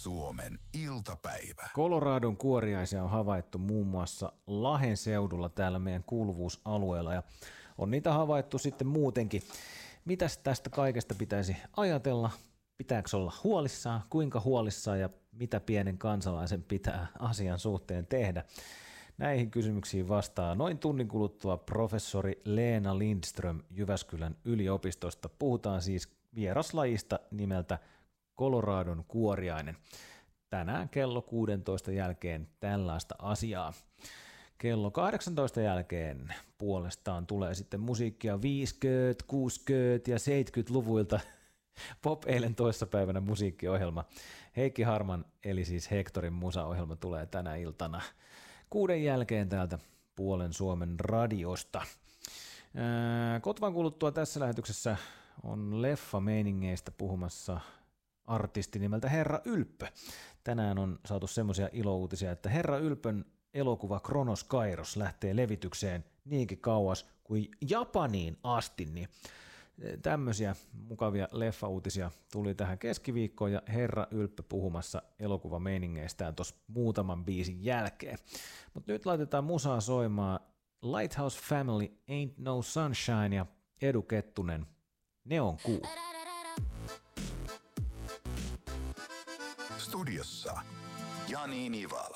Suomen iltapäivä. Coloradon kuoriaisia on havaittu muun muassa Lahen seudulla täällä meidän kuuluvuusalueella ja on niitä havaittu sitten muutenkin. Mitäs tästä kaikesta pitäisi ajatella? Pitääkö olla huolissaan? Kuinka huolissaan ja mitä pienen kansalaisen pitää asian suhteen tehdä? Näihin kysymyksiin vastaa noin tunnin kuluttua professori Leena Lindström Jyväskylän yliopistosta. Puhutaan siis vieraslajista nimeltä Coloradon kuoriainen. Tänään kello 16 jälkeen tällaista asiaa. Kello 18 jälkeen puolestaan tulee sitten musiikkia 50, 60 ja 70-luvuilta. Pop eilen toissapäivänä musiikkiohjelma. Heikki Harman eli siis Hektorin musaohjelma tulee tänä iltana 6 jälkeen täältä puolen Suomen radiosta. Kotvan kuluttua tässä lähetyksessä on leffa-meiningeistä puhumassa artisti nimeltä Herra Ylppö. Tänään on saatu semmoisia ilouutisia, että Herra Ylpön elokuva Kronos Kairos lähtee levitykseen niinkin kauas kuin Japaniin asti, niin tämmöisiä mukavia leffa-uutisia tuli tähän keskiviikkoon ja Herra Ylppö puhumassa elokuvameiningeistään tuossa muutaman biisin jälkeen. Mutta nyt laitetaan musaa soimaan Lighthouse Family, Ain't No Sunshine ja Edu Kettunen, Neon kuu. Studiossa Jani Nivala.